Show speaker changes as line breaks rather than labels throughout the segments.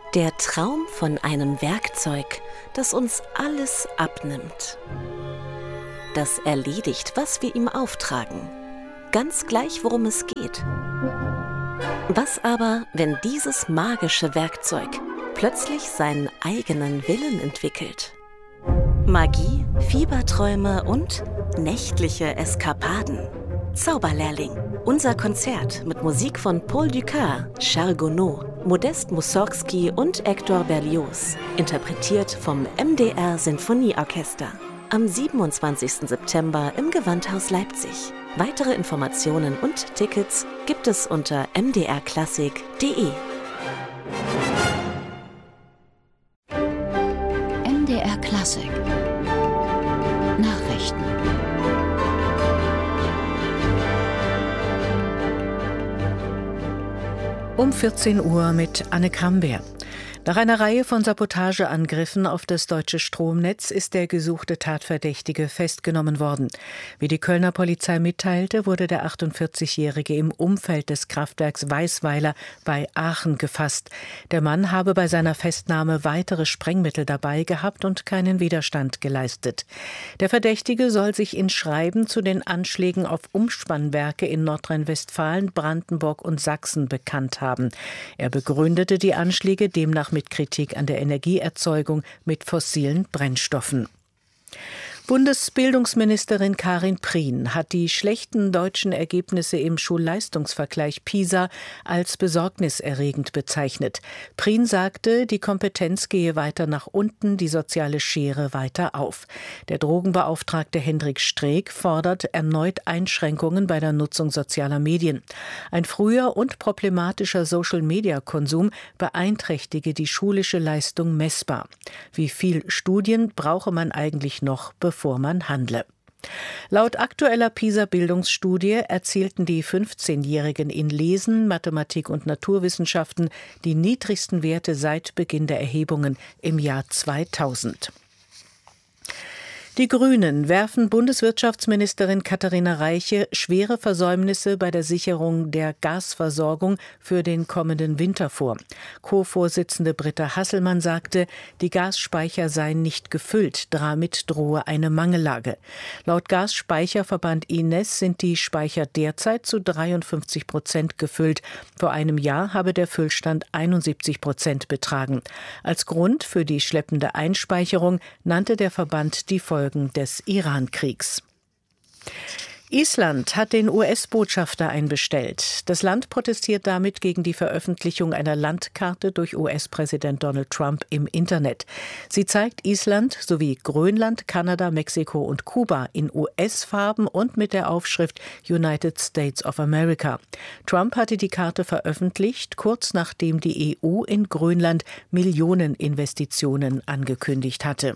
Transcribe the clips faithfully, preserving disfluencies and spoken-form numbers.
Der Traum von einem Werkzeug, das uns alles abnimmt. Das erledigt, was wir ihm auftragen. Ganz gleich, worum es geht. Was aber, wenn dieses magische Werkzeug plötzlich seinen eigenen Willen entwickelt? Magie, Fieberträume und nächtliche Eskapaden. Zauberlehrling. Unser Konzert mit Musik von Paul Dukas, Charles Gounod, Modest Mussorgsky und Hector Berlioz. Interpretiert vom M D R Sinfonieorchester. Am siebenundzwanzigsten September im Gewandhaus Leipzig. Weitere Informationen und Tickets gibt es unter m d r klassik punkt d e.
M D R Klassik Nachrichten.
Um vierzehn Uhr mit Anne Kramberg. Nach einer Reihe von Sabotageangriffen auf das deutsche Stromnetz ist der gesuchte Tatverdächtige festgenommen worden. Wie die Kölner Polizei mitteilte, wurde der achtundvierzigjährige im Umfeld des Kraftwerks Weisweiler bei Aachen gefasst. Der Mann habe bei seiner Festnahme weitere Sprengmittel dabei gehabt und keinen Widerstand geleistet. Der Verdächtige soll sich in Schreiben zu den Anschlägen auf Umspannwerke in Nordrhein-Westfalen, Brandenburg und Sachsen bekannt haben. Er begründete die Anschläge demnach mit Kritik an der Energieerzeugung mit fossilen Brennstoffen. Bundesbildungsministerin Karin Prien hat die schlechten deutschen Ergebnisse im Schulleistungsvergleich PISA als besorgniserregend bezeichnet. Prien sagte, die Kompetenz gehe weiter nach unten, die soziale Schere weiter auf. Der Drogenbeauftragte Hendrik Streeck fordert erneut Einschränkungen bei der Nutzung sozialer Medien. Ein früher und problematischer Social-Media-Konsum beeinträchtige die schulische Leistung messbar. Wie viel Studien brauche man eigentlich noch, bevor bevor man handle. Laut aktueller PISA-Bildungsstudie erzielten die fünfzehnjährigen in Lesen, Mathematik und Naturwissenschaften die niedrigsten Werte seit Beginn der Erhebungen im Jahr zweitausend. Die Grünen werfen Bundeswirtschaftsministerin Katharina Reiche schwere Versäumnisse bei der Sicherung der Gasversorgung für den kommenden Winter vor. Co-Vorsitzende Britta Hasselmann sagte, die Gasspeicher seien nicht gefüllt, damit drohe eine Mangellage. Laut Gasspeicherverband I N E S sind die Speicher derzeit zu dreiundfünfzig Prozent gefüllt. Vor einem Jahr habe der Füllstand einundsiebzig Prozent betragen. Als Grund für die schleppende Einspeicherung nannte der Verband die Folgen des Iran-Kriegs. Island hat den U S-Botschafter einbestellt. Das Land protestiert damit gegen die Veröffentlichung einer Landkarte durch U S-Präsident Donald Trump im Internet. Sie zeigt Island sowie Grönland, Kanada, Mexiko und Kuba in U S-Farben und mit der Aufschrift United States of America. Trump hatte die Karte veröffentlicht, kurz nachdem die E U in Grönland Millioneninvestitionen angekündigt hatte.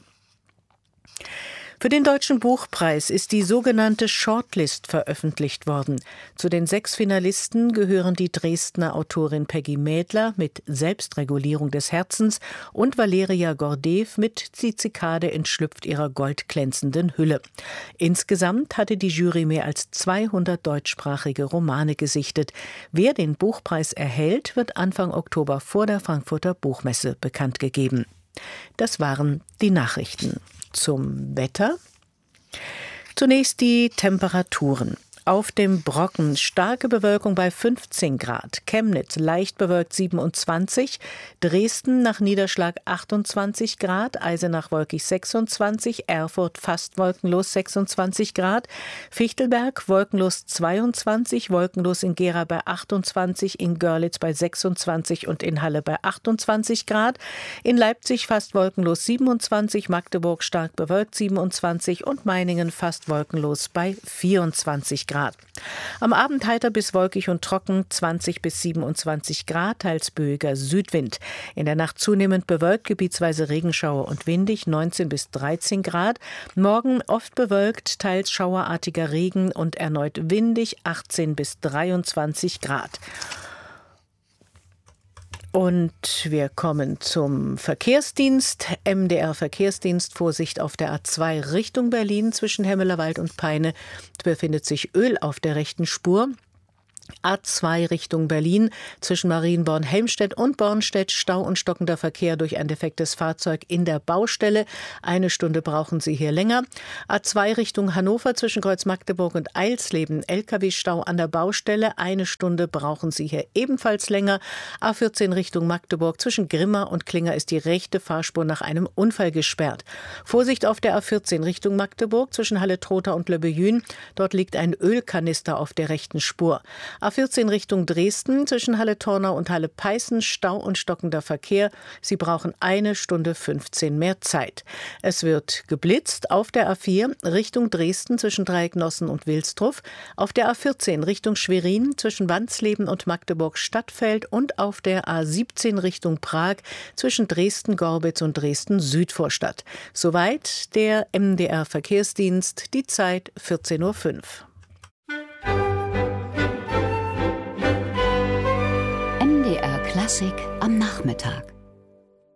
Für den Deutschen Buchpreis ist die sogenannte Shortlist veröffentlicht worden. Zu den sechs Finalisten gehören die Dresdner Autorin Peggy Mädler mit Selbstregulierung des Herzens und Valeria Gordeev mit Die Zikade entschlüpft ihrer goldglänzenden Hülle. Insgesamt hatte die Jury mehr als zweihundert deutschsprachige Romane gesichtet. Wer den Buchpreis erhält, wird Anfang Oktober vor der Frankfurter Buchmesse bekannt gegeben. Das waren die Nachrichten. Zum Wetter. Zunächst die Temperaturen. Auf dem Brocken starke Bewölkung bei fünfzehn Grad, Chemnitz leicht bewölkt siebenundzwanzig, Dresden nach Niederschlag achtundzwanzig Grad, Eisenach wolkig sechsundzwanzig, Erfurt fast wolkenlos sechsundzwanzig Grad, Fichtelberg wolkenlos zweiundzwanzig, wolkenlos in Gera bei achtundzwanzig, in Görlitz bei sechsundzwanzig und in Halle bei achtundzwanzig Grad, in Leipzig fast wolkenlos siebenundzwanzig, Magdeburg stark bewölkt siebenundzwanzig und Meiningen fast wolkenlos bei vierundzwanzig Grad. Grad. Am Abend heiter bis wolkig und trocken, zwanzig bis siebenundzwanzig Grad, teils böiger Südwind. In der Nacht zunehmend bewölkt, gebietsweise Regenschauer und windig, neunzehn bis dreizehn Grad. Morgen oft bewölkt, teils schauerartiger Regen und erneut windig, achtzehn bis dreiundzwanzig Grad. Und wir kommen zum Verkehrsdienst. M D R Verkehrsdienst, Vorsicht auf der A zwei Richtung Berlin zwischen Hemmelerwald und Peine. Es befindet sich Öl auf der rechten Spur. A zwei Richtung Berlin zwischen Marienborn-Helmstedt und Bornstedt Stau und stockender Verkehr durch ein defektes Fahrzeug in der Baustelle. Eine Stunde brauchen Sie hier länger. A zwei Richtung Hannover zwischen Kreuz-Magdeburg und Eilsleben. L K W-Stau an der Baustelle. Eine Stunde brauchen Sie hier ebenfalls länger. A vierzehn Richtung Magdeburg zwischen Grimma und Klinger ist die rechte Fahrspur nach einem Unfall gesperrt. Vorsicht auf der A vierzehn Richtung Magdeburg zwischen Halle-Trotha und Löbbejün. Dort liegt ein Ölkanister auf der rechten Spur. A vierzehn Richtung Dresden zwischen Halle-Tornau und Halle-Peißen Stau und stockender Verkehr. Sie brauchen eine Stunde fünfzehn mehr Zeit. Es wird geblitzt auf der A vier Richtung Dresden zwischen Dreiecknossen und Wilsdruff, auf der A vierzehn Richtung Schwerin zwischen Wansleben und Magdeburg-Stadtfeld und auf der A siebzehn Richtung Prag zwischen Dresden-Gorbitz und Dresden-Südvorstadt. Soweit der M D R-Verkehrsdienst, die Zeit vierzehn Uhr fünf.
M D R Klassik am Nachmittag.